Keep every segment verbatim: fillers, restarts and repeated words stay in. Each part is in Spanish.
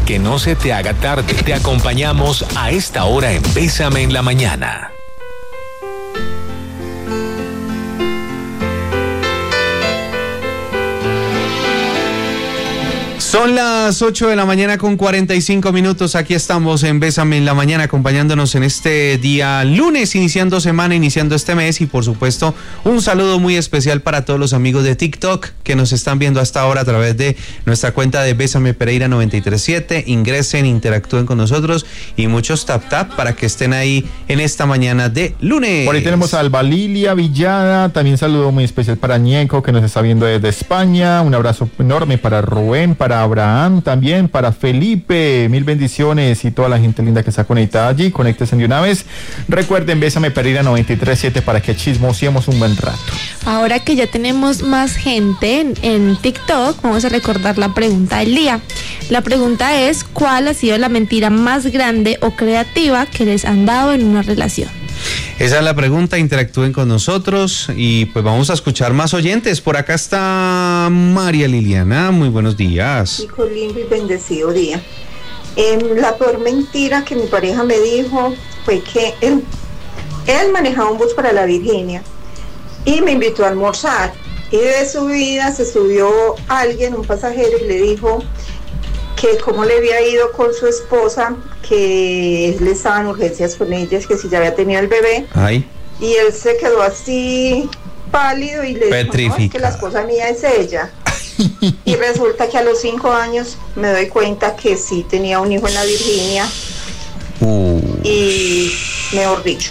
Que no se te haga tarde. Te acompañamos a esta hora en Bésame en la Mañana. Son las ocho de la mañana con cuarenta y cinco minutos. Aquí estamos en Bésame en la Mañana, acompañándonos en este día lunes, iniciando semana, iniciando este mes. Y por supuesto, un saludo muy especial para todos los amigos de TikTok que nos están viendo hasta ahora a través de nuestra cuenta de Bésame Pereira noventa y tres siete. Ingresen, interactúen con nosotros y muchos tap tap para que estén ahí en esta mañana de lunes. Por ahí tenemos a Alba Lilia Villada. También saludo muy especial para Ñeco, que nos está viendo desde España. Un abrazo enorme para Rubén, para Abraham, también para Felipe, mil bendiciones y toda la gente linda que está conectada allí. Conéctense de una vez. Recuerden, Bésame Pereira noventa y tres siete para que chismosiemos un buen rato. Ahora que ya tenemos más gente en, en TikTok, vamos a recordar la pregunta del día. La pregunta es: ¿cuál ha sido la mentira más grande o creativa que les han dado en una relación? Esa es la pregunta, interactúen con nosotros y pues vamos a escuchar más oyentes. Por acá está María Liliana, muy buenos días. Hijo lindo y bendecido día. Eh, la peor mentira que mi pareja me dijo fue que él, él manejaba un bus para la Virginia y me invitó a almorzar. Y de subida se subió alguien, un pasajero, y le dijo que cómo le había ido con su esposa, que él estaba en urgencias con ellas, que si ya había tenido el bebé. Ay. Y él se quedó así pálido y le dijo: no, es que la esposa mía es ella. Y resulta que a los cinco años me doy cuenta que sí tenía un hijo en la Virginia. Uh. Y mejor dicho.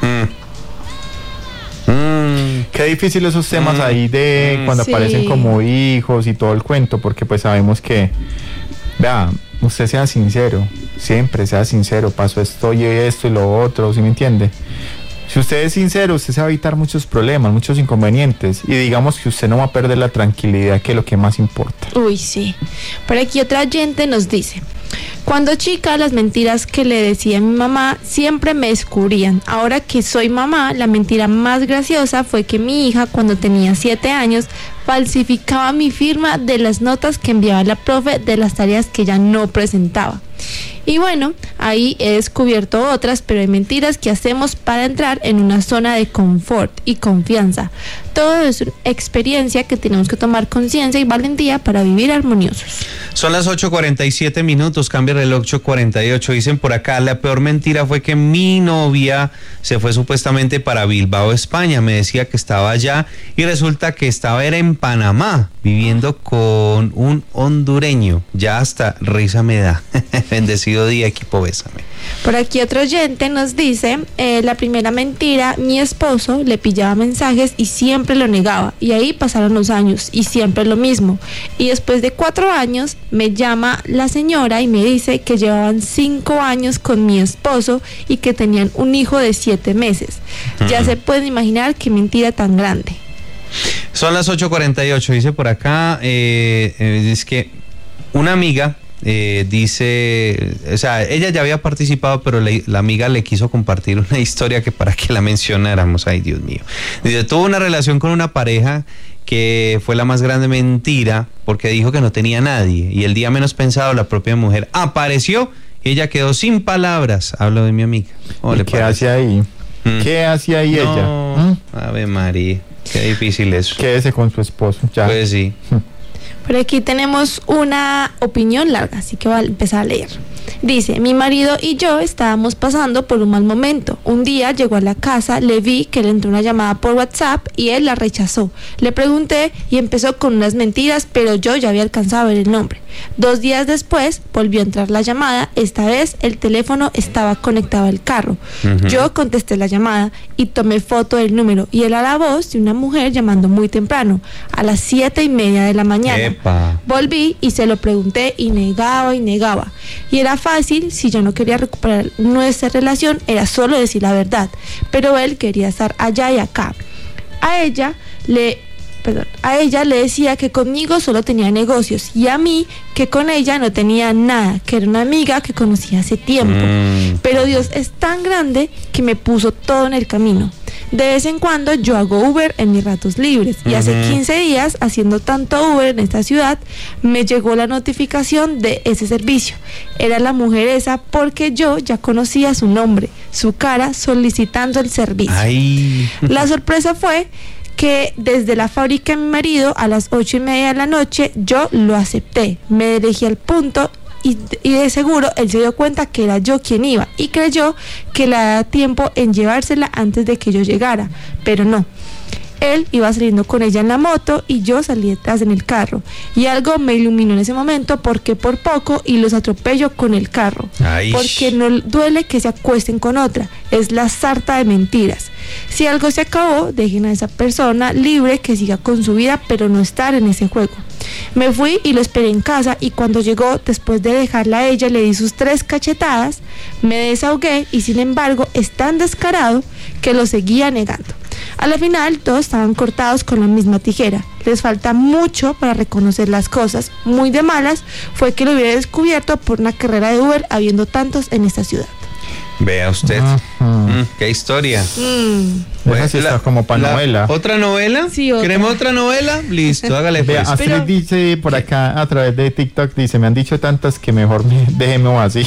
Mm. Mm. Qué difícil esos temas mm. ahí de mm. cuando sí. aparecen como hijos y todo el cuento, porque pues sabemos que, vea, usted sea sincero, siempre sea sincero, pasó esto y esto y lo otro, ¿sí me entiende? Si usted es sincero, usted se va a evitar muchos problemas, muchos inconvenientes, y digamos que usted no va a perder la tranquilidad, que es lo que más importa. Uy, sí. Por aquí otra oyente nos dice: cuando chica, las mentiras que le decía a mi mamá siempre me descubrían. Ahora que soy mamá, la mentira más graciosa fue que mi hija, cuando tenía siete años, falsificaba mi firma de las notas que enviaba la profe de las tareas que ella no presentaba. Y bueno, ahí he descubierto otras, pero hay mentiras que hacemos para entrar en una zona de confort y confianza. Todo es una experiencia que tenemos que tomar conciencia y valentía para vivir armoniosos. Son las ocho cuarenta y siete minutos, cambia el reloj, ocho cuarenta y ocho. Dicen por acá: la peor mentira fue que mi novia se fue supuestamente para Bilbao, España. Me decía que estaba allá y resulta que estaba era en Panamá, viviendo con un hondureño. Ya hasta risa me da. Bendecido día, equipo Bésame. Por aquí otro oyente nos dice: eh, la primera mentira, mi esposo le pillaba mensajes y siempre lo negaba, y ahí pasaron los años y siempre lo mismo, y después de cuatro años me llama la señora y me dice que llevaban cinco años con mi esposo y que tenían un hijo de siete meses. Uh-huh. Ya se pueden imaginar qué mentira tan grande. Son las ocho cuarenta y ocho, dice por acá, eh, eh, es que una amiga Eh, dice, o sea, ella ya había participado, pero le, la amiga le quiso compartir una historia que para que la mencionáramos. Ay, Dios mío. Dice: tuvo una relación con una pareja que fue la más grande mentira, porque dijo que no tenía nadie, y el día menos pensado la propia mujer apareció y ella quedó sin palabras. Hablo de mi amiga. ¿Y qué parece? hace ahí? ¿Mm? ¿Qué hace ahí no, ella? ¿Mm? Ave María, qué difícil eso. Quédese con su esposo, ya. Pues sí. Por aquí tenemos una opinión larga, así que voy a empezar a leer. Dice: mi marido y yo estábamos pasando por un mal momento. Un día llegó a la casa, le vi que le entró una llamada por WhatsApp y él la rechazó. Le pregunté y empezó con unas mentiras, pero yo ya había alcanzado a ver el nombre. Dos días después volvió a entrar la llamada. Esta vez el teléfono estaba conectado al carro. Uh-huh. Yo contesté la llamada y tomé foto del número, y era la voz de una mujer llamando muy temprano, a las siete y media de la mañana. Epa. Volví y se lo pregunté y negaba y negaba. Y era fácil, si yo no quería recuperar nuestra relación, era solo decir la verdad. Pero él quería estar allá y acá. A ella le... Perdón, a ella le decía que conmigo solo tenía negocios, y a mí que con ella no tenía nada, que era una amiga que conocía hace tiempo. Mm. Pero Dios es tan grande que me puso todo en el camino. De vez en cuando yo hago Uber en mis ratos libres y uh-huh. hace quince días, haciendo tanto Uber en esta ciudad, me llegó la notificación de ese servicio. Era la mujer esa porque yo ya conocía su nombre, su cara, solicitando el servicio. Ay. La sorpresa fue que desde la fábrica de mi marido a las ocho y media de la noche yo lo acepté, me dirigí al punto y, y de seguro él se dio cuenta que era yo quien iba y creyó que le daba tiempo en llevársela antes de que yo llegara, pero no. Él iba saliendo con ella en la moto y yo salí detrás en el carro. Y algo me iluminó en ese momento porque por poco y los atropello con el carro. Ay. Porque no duele que se acuesten con otra. Es la sarta de mentiras. Si algo se acabó, dejen a esa persona libre que siga con su vida, pero no estar en ese juego. Me fui y lo esperé en casa y cuando llegó, después de dejarla a ella, le di sus tres cachetadas, me desahogué y sin embargo es tan descarado que lo seguía negando. A la final todos estaban cortados con la misma tijera. Les falta mucho para reconocer las cosas. Muy de malas fue que lo hubiera descubierto por una carrera de Uber habiendo tantos en esta ciudad. Vea usted, uh-huh. mm, qué historia. Mm. Bueno, sí está como para novela. ¿Otra novela? Sí, otra. ¿Queremos otra novela? Listo, hágale pues. Vea, Astrid Pero... dice por acá a través de TikTok, dice, me han dicho tantas que mejor me, déjeme así.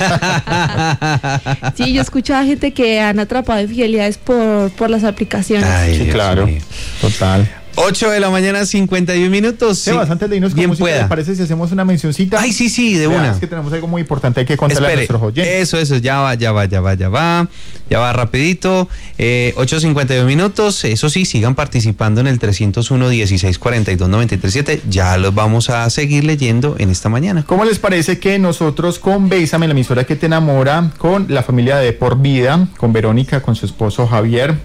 Sí, yo he escuchado a gente que han atrapado infidelidades por, por las aplicaciones. Ay, sí, claro, mío. Total. ocho de la mañana, cincuenta y un minutos. Sebas, sí. Antes de irnos con música, ¿te parece si hacemos una mencioncita? Ay, sí, sí, de Vea, una. Es que tenemos algo muy importante, hay que contarle Espere, a nuestros oyentes. Eso, eso, ya va, ya va, ya va, ya va. Ya va rapidito. Eh, ocho cincuenta y dos minutos. Eso sí, sigan participando en el trescientos uno, dieciséis cuarenta y dos, noventa y tres siete. Ya los vamos a seguir leyendo en esta mañana. ¿Cómo les parece que nosotros con Bésame, la emisora que te enamora, con la familia de Por Vida, con Verónica, con su esposo Javier,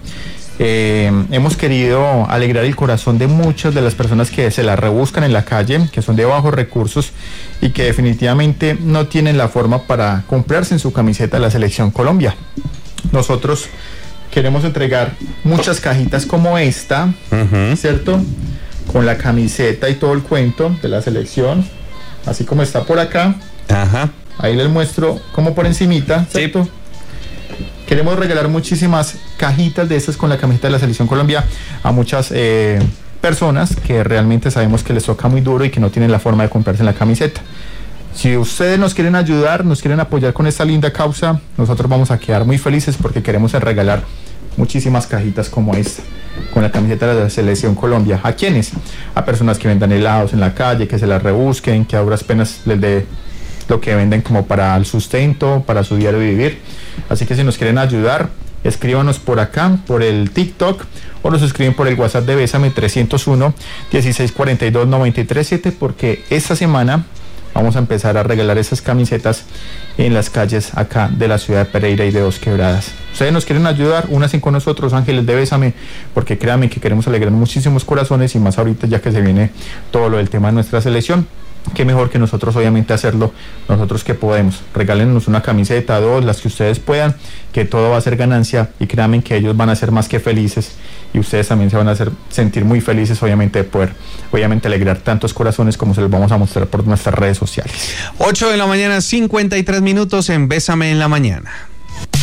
Eh, hemos querido alegrar el corazón de muchas de las personas que se la rebuscan en la calle, que son de bajos recursos y que definitivamente no tienen la forma para comprarse en su camiseta la Selección Colombia. Nosotros queremos entregar muchas cajitas como esta, uh-huh. ¿cierto? Con la camiseta y todo el cuento de la selección, así como está por acá. Ajá. Ahí les muestro como por encimita, ¿cierto? Sí. Queremos regalar muchísimas cajitas de estas con la camiseta de la Selección Colombia a muchas eh, personas que realmente sabemos que les toca muy duro y que no tienen la forma de comprarse la camiseta. Si ustedes nos quieren ayudar, nos quieren apoyar con esta linda causa, nosotros vamos a quedar muy felices porque queremos regalar muchísimas cajitas como esta con la camiseta de la Selección Colombia. ¿A quiénes? A personas que vendan helados en la calle, que se las rebusquen, que a duras penas les dé lo que venden como para el sustento, para su diario vivir. Así que si nos quieren ayudar, escríbanos por acá, por el TikTok, o nos escriben por el WhatsApp de Bésame trescientos uno, dieciséis cuarenta y dos, noventa y tres siete, porque esta semana vamos a empezar a regalar esas camisetas en las calles acá de la ciudad de Pereira y de Dos Quebradas. Ustedes nos quieren ayudar, únanse con nosotros, ángeles de Bésame, porque créanme que queremos alegrar muchísimos corazones y más ahorita ya que se viene todo lo del tema de nuestra selección. Qué mejor que nosotros obviamente hacerlo, nosotros que podemos. Regálenos una camiseta, dos, las que ustedes puedan, que todo va a ser ganancia y créanme que ellos van a ser más que felices y ustedes también se van a hacer sentir muy felices obviamente de poder, obviamente alegrar tantos corazones como se los vamos a mostrar por nuestras redes sociales. ocho de la mañana, cincuenta y tres minutos en Bésame en la mañana.